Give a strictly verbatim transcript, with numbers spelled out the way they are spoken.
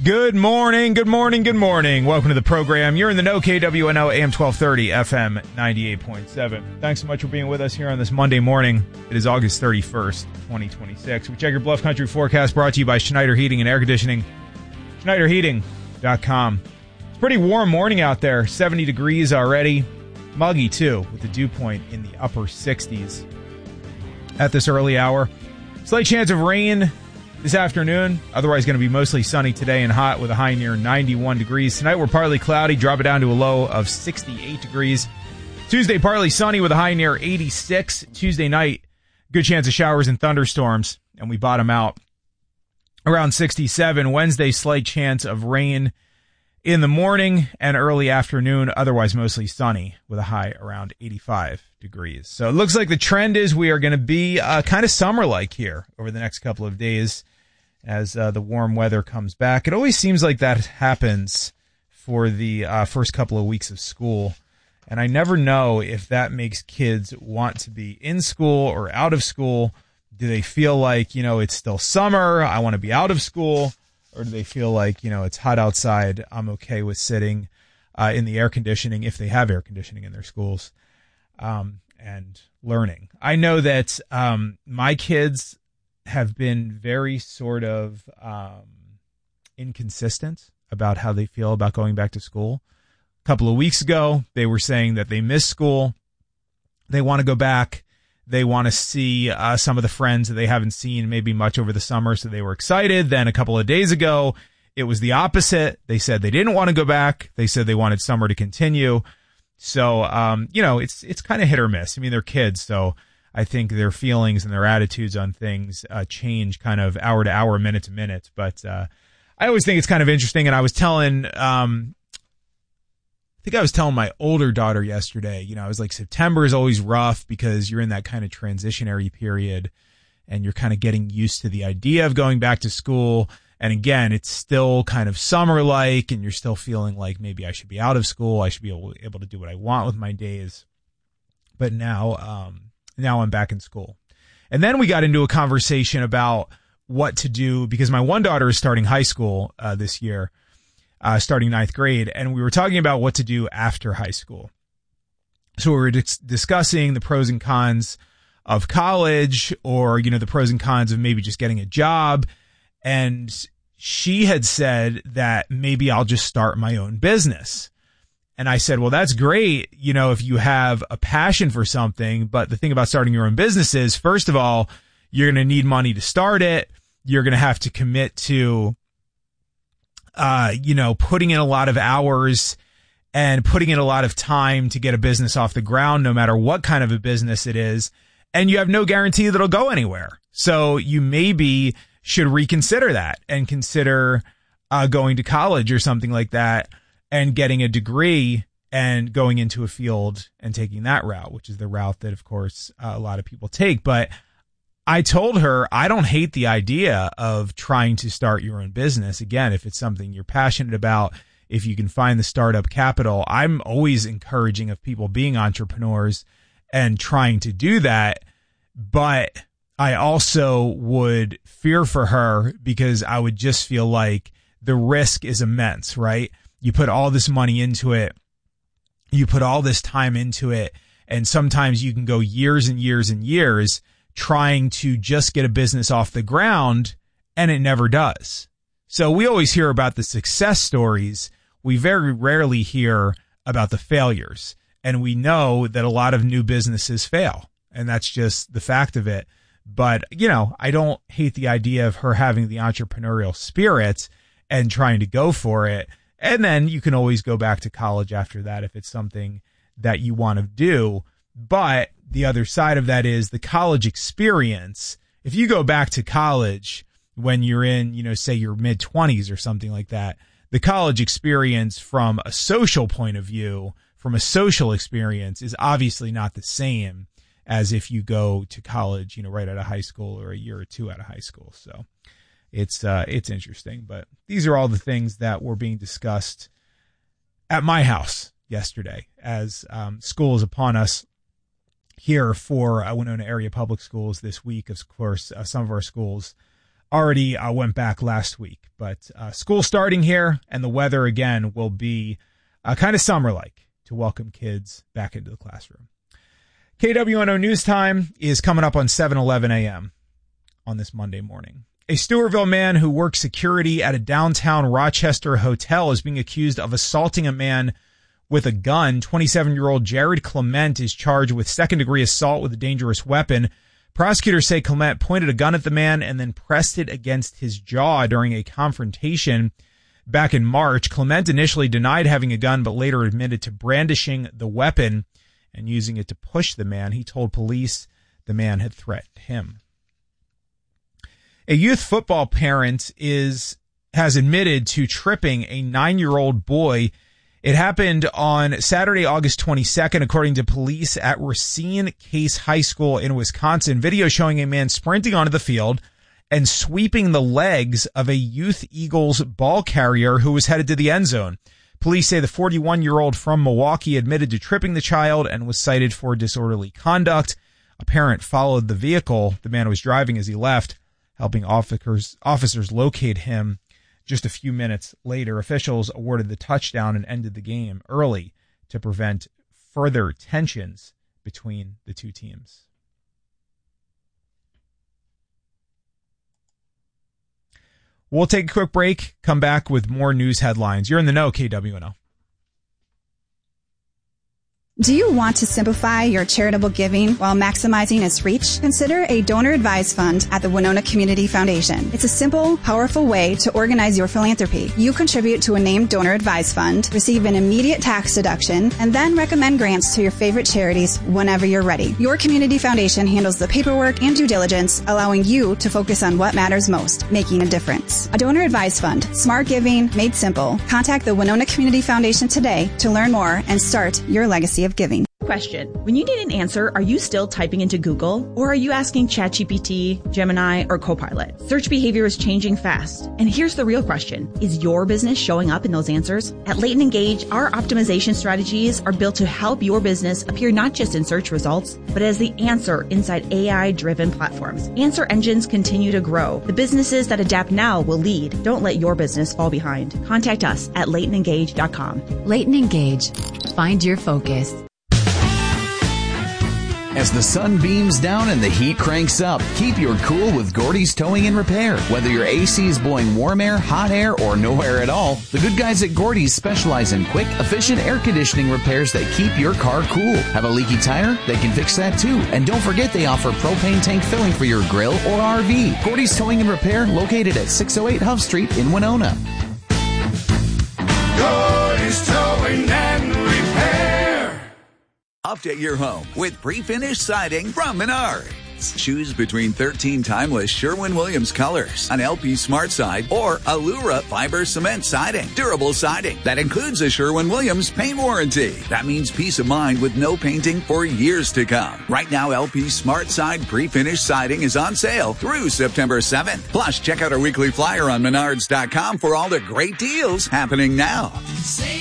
Good morning, good morning, good morning. Welcome to the program. You're in the know, K W N O, A M twelve thirty, F M ninety-eight point seven. Thanks so much for being with us here on this Monday morning. It is August thirty-first, twenty twenty-six. We check your Bluff Country forecast brought to you by Schneider Heating and Air Conditioning. Schneider Heating dot com. It's a pretty warm morning out there, seventy degrees already. Muggy, too, with the dew point in the upper sixties at this early hour. Slight chance of rain this afternoon. Otherwise going to be mostly sunny today and hot with a high near ninety-one degrees. Tonight we're partly cloudy, drop it down to a low of sixty-eight degrees. Tuesday partly sunny with a high near eighty-six. Tuesday night, good chance of showers and thunderstorms, and we bottom out around sixty-seven. Wednesday, slight chance of rain in the morning and early afternoon, otherwise mostly sunny with a high around eighty-five degrees. So it looks like the trend is we are going to be uh, kind of summer-like here over the next couple of days as uh, the warm weather comes back. It always seems like that happens for the uh, first couple of weeks of school, and I never know if that makes kids want to be in school or out of school. Do they feel like, you know, it's still summer, I want to be out of school? Or do they feel like, you know, it's hot outside, I'm okay with sitting uh, in the air conditioning, if they have air conditioning in their schools, um, and learning? I know that um, my kids have been very sort of um, inconsistent about how they feel about going back to school. A couple of weeks ago, they were saying that they miss school. They want to go back. They want to see uh, some of the friends that they haven't seen maybe much over the summer, so they were excited. Then a couple of days ago, it was the opposite. They said they didn't want to go back. They said they wanted summer to continue. So, um, you know, it's it's kind of hit or miss. I mean, they're kids, so I think their feelings and their attitudes on things uh, change kind of hour to hour, minute to minute. But uh, I always think it's kind of interesting, and I was telling... Um, I think I was telling my older daughter yesterday, you know, I was like, September is always rough because you're in that kind of transitionary period and you're kind of getting used to the idea of going back to school. And again, it's still kind of summer-like and you're still feeling like maybe I should be out of school. I should be able, able to do what I want with my days. But now, um, now I'm back in school. And then we got into a conversation about what to do because my one daughter is starting high school uh, this year. Uh, starting ninth grade, and we were talking about what to do after high school. So we were dis- discussing the pros and cons of college, or, you know, the pros and cons of maybe just getting a job. And she had said that maybe I'll just start my own business. And I said, well, that's great, you know, if you have a passion for something. But the thing about starting your own business is, first of all, you're going to need money to start it. You're going to have to commit to Uh, you know, putting in a lot of hours and putting in a lot of time to get a business off the ground, no matter what kind of a business it is. And you have no guarantee that it'll go anywhere. So you maybe should reconsider that and consider uh, going to college or something like that and getting a degree and going into a field and taking that route, which is the route that, of course, uh, a lot of people take. But I told her I don't hate the idea of trying to start your own business. Again, if it's something you're passionate about, if you can find the startup capital, I'm always encouraging of people being entrepreneurs and trying to do that. But I also would fear for her because I would just feel like the risk is immense, right? You put all this money into it. You put all this time into it. And sometimes you can go years and years and years trying to just get a business off the ground, and it never does. So we always hear about the success stories. We very rarely hear about the failures. And we know that a lot of new businesses fail, and that's just the fact of it. But, you know, I don't hate the idea of her having the entrepreneurial spirit and trying to go for it. And then you can always go back to college after that if it's something that you want to do. But the other side of that is the college experience. If you go back to college when you're in, you know, say your mid twenties or something like that, the college experience from a social point of view, from a social experience, is obviously not the same as if you go to college, you know, right out of high school or a year or two out of high school. So it's, uh, it's interesting, but these are all the things that were being discussed at my house yesterday as, um, school is upon us here for uh, Winona Area Public Schools this week. Of course, uh, some of our schools already uh, went back last week. But uh, school starting here, and the weather again will be uh, kind of summer-like to welcome kids back into the classroom. K W N O News Time is coming up on seven eleven a.m. on this Monday morning. A Stewartville man who works security at a downtown Rochester hotel is being accused of assaulting a man with a gun. twenty-seven-year-old Jared Clement is charged with second-degree assault with a dangerous weapon. Prosecutors say Clement pointed a gun at the man and then pressed it against his jaw during a confrontation back in March. Clement initially denied having a gun, but later admitted to brandishing the weapon and using it to push the man. He told police the man had threatened him. A youth football parent is has admitted to tripping a nine-year-old boy. It happened on Saturday, August twenty-second, according to police at Racine Case High School in Wisconsin. Video showing a man sprinting onto the field and sweeping the legs of a Youth Eagles ball carrier who was headed to the end zone. Police say the forty-one-year-old from Milwaukee admitted to tripping the child and was cited for disorderly conduct. A parent followed the vehicle the man was driving as he left, helping officers, officers locate him. Just a few minutes later, officials awarded the touchdown and ended the game early to prevent further tensions between the two teams. We'll take a quick break, come back with more news headlines. You're in the know, K W N O. Do you want to simplify your charitable giving while maximizing its reach? Consider a donor-advised fund at the Winona Community Foundation. It's a simple, powerful way to organize your philanthropy. You contribute to a named donor-advised fund, receive an immediate tax deduction, and then recommend grants to your favorite charities whenever you're ready. Your community foundation handles the paperwork and due diligence, allowing you to focus on what matters most, making a difference. A donor-advised fund, smart giving, made simple. Contact the Winona Community Foundation today to learn more and start your legacy of giving. Question. When you need an answer, are you still typing into Google? Or are you asking ChatGPT, Gemini, or Copilot? Search behavior is changing fast. And here's the real question. Is your business showing up in those answers? At Leighton Engage, our optimization strategies are built to help your business appear not just in search results, but as the answer inside A I-driven platforms. Answer engines continue to grow. The businesses that adapt now will lead. Don't let your business fall behind. Contact us at leighton engage dot com. Leighton Engage. Find your focus. As the sun beams down and the heat cranks up, keep your cool with Gordy's Towing and Repair. Whether your A C is blowing warm air, hot air, or no air at all, the good guys at Gordy's specialize in quick, efficient air conditioning repairs that keep your car cool. Have a leaky tire? They can fix that too. And don't forget they offer propane tank filling for your grill or R V. Gordy's Towing and Repair, located at six oh eight Huff Street in Winona. Gordy's Towing and Repair. Update your home with pre-finished siding from Menards. Choose between thirteen timeless Sherwin-Williams colors, an L P Smart Side, or Allura fiber cement siding. Durable siding that includes a Sherwin-Williams paint warranty. That means peace of mind with no painting for years to come. Right now, L P Smart Side pre-finished siding is on sale through September seventh. Plus, check out our weekly flyer on Menards dot com for all the great deals happening now.